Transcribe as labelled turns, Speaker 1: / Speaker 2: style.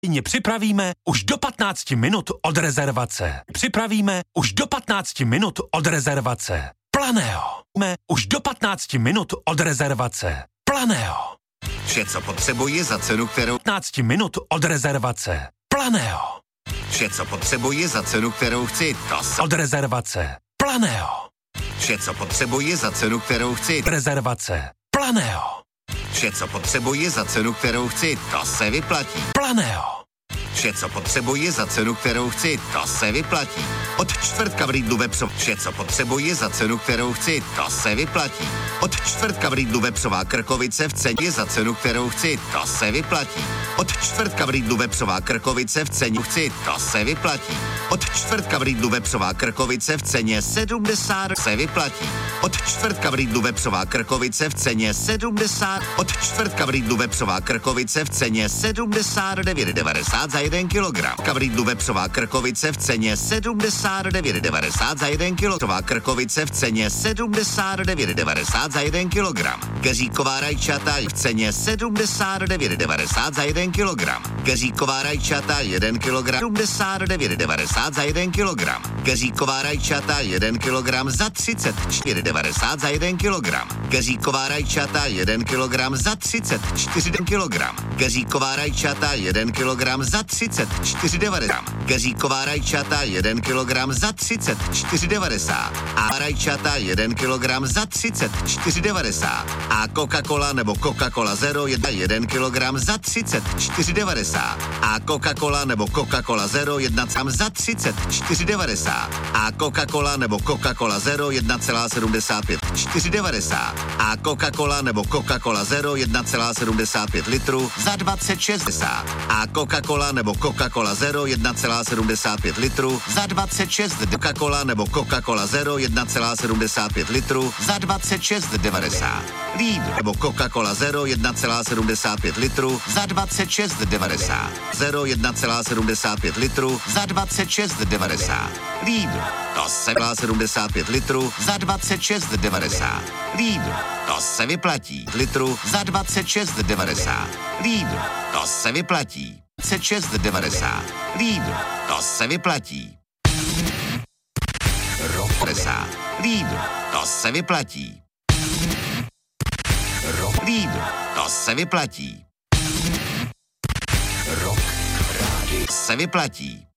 Speaker 1: Připravíme už do 15 minut od rezervace. Připravíme už do 15 minut od rezervace. Planeo. Už do 15 minut od rezervace. Planeo.
Speaker 2: Vše, co potřebuji za cenu, kterou...
Speaker 1: 15 minut od rezervace. Planeo.
Speaker 2: Vše, co potřebuji za cenu, kterou chci, to se...
Speaker 1: Od rezervace. Planeo.
Speaker 2: Vše, co potřebuji za cenu, kterou chci...
Speaker 1: Rezervace. Planeo.
Speaker 2: Vše, co potřebuji za cenu, kterou chci, to se vyplatí.
Speaker 1: Planeo.
Speaker 2: Vše, co potřebuji za cenu, kterou chci, to se vyplatí. Od čtvrtka v Lidlu vepřová. Vše, co potřebuji za cenu, kterou chci, to se vyplatí. Od čtvrtka v Lidlu vepřová krkovice v ceně za cenu, kterou chci, to se vyplatí. Od čtvrtka v Lidlu vepřová krkovice v ceně chci, to se vyplatí. Od čtvrtka v Lidlu vepřová krkovice v ceně 70 se vyplatí. Od čtvrtka v Lidlu vepřová krkovice v ceně 70. Od čtvrtka v Lidlu vepřová krkovice v ceně 79,90 za 1 kilogram. V Lidlu vepřová krkovice v ceně 79,90 za 1 kilogram. Krkovice v ceně 79,90 za 1 kilogram. Keříková rajčata v ceně 79,90 za 1 kilogram. Keříková rajčata 1 kilogram 79,90 za 1 kilogram. Keříková rajčata 1 kilogram za 34,90 za 1 kilogram. Keříková rajčata 1 kilogram za 34 kilogram. Keříková rajčata 1 kilogram za 34,90. Keříková rajčata 1 kilogram za 34,90. A rajčata 1 kilogram za 34,90. A Coca-Cola nebo Coca-Cola Zero 1 kilogram za 34,90. A Coca-Cola nebo Coca-Cola Zero 1 za 34,90. A Coca-Cola nebo Coca-Cola Zero 1,75 4,90. A Coca-Cola nebo Coca-Cola Zero 1,75 litru za 26,10. A Coca-Cola nebo Coca-Cola Zero 1,75 litru za 26. Coca-Cola nebo Coca-Cola Zero 1,75 litru za 26,90. Lidl nebo Coca-Cola Zero 1,75 litru za 26,90. Zero 1,75 litru za 26,90. Lidl. To se 75 litrů za 26,90. Lidl. To se vyplatí. Litru za 26,90. Lidl. To se vyplatí. 26,90. Lidl. To se vyplatí. Rok 50. Lidl. To se vyplatí. Rok. Lidl. To se vyplatí. Rok. Rádi. Se vyplatí.